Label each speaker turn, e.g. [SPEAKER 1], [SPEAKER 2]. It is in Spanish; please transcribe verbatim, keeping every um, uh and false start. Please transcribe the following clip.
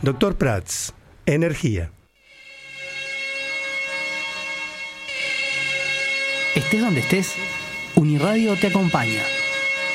[SPEAKER 1] Doctor Prats, energía.
[SPEAKER 2] Estés donde estés, Uniradio te acompaña.